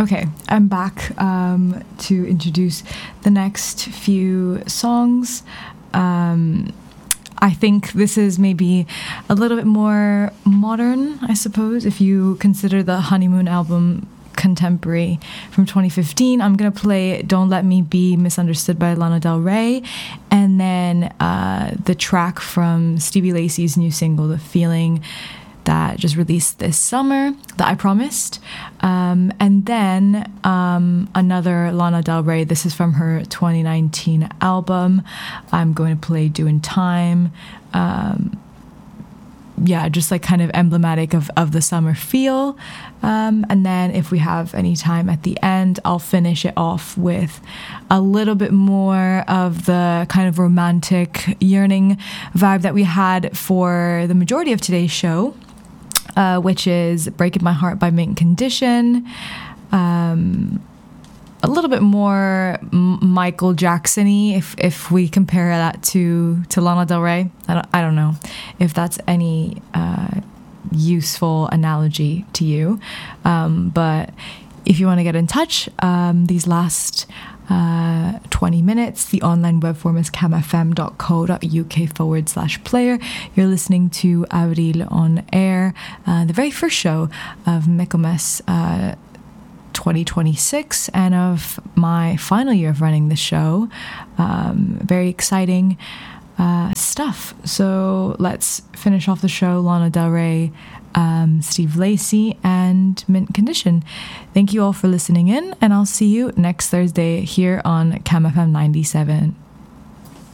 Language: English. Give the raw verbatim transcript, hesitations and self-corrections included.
Okay, I'm back um, to introduce the next few songs. Um, I think this is maybe a little bit more modern, I suppose, if you consider the Honeymoon album contemporary from twenty fifteen. I'm going to play Don't Let Me Be Misunderstood by Lana Del Rey, and then uh, the track from Stevie Lacy's new single, The Feeling, that just released this summer, that I promised. Um, and then um, another Lana Del Rey. This is from her twenty nineteen album. I'm going to play Doing Time. Um, yeah, just like kind of emblematic of, of the summer feel. Um, and then if we have any time at the end, I'll finish it off with a little bit more of the kind of romantic yearning vibe that we had for the majority of today's show. Uh, which is Breaking My Heart by Mint Condition. Um, a little bit more M- Michael Jackson-y if, if we compare that to, to Lana Del Rey. I don't, I don't know if that's any uh, useful analogy to you. Um, but if you want to get in touch, um, these last Uh, twenty minutes. The online web form is camfm.co.uk forward slash player. You're listening to Avril on Air, uh, the very first show of Michaelmas uh, twenty twenty-six and of my final year of running the show. Um, very exciting uh, stuff. So let's finish off the show. Lana Del Rey, Um, Steve Lacy, and Mint Condition. Thank you all for listening in, and I'll see you next Thursday here on CamFM ninety-seven.